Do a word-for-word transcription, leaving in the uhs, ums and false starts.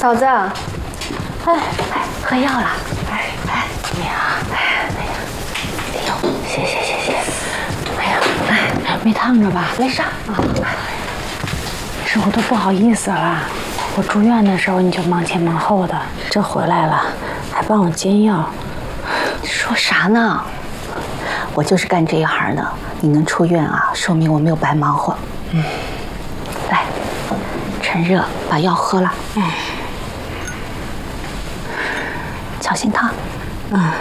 嫂子，哎哎，喝药了。哎哎，哎呀，哎哎呀，哎呦，谢谢谢谢。哎呀，哎，没烫着吧？没事啊。是我都不好意思了。我住院的时候你就忙前忙后的，这回来了还帮我煎药。说啥呢？我就是干这一行的，你能出院啊，说明我没有白忙活。嗯，来，趁热把药喝了。嗯。小心烫。嗯。